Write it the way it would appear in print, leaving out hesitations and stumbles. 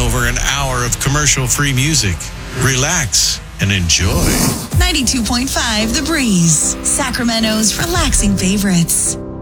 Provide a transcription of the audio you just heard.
over an hour of commercial-free music. Relax and enjoy. 92.5 The Breeze, Sacramento's relaxing favorites.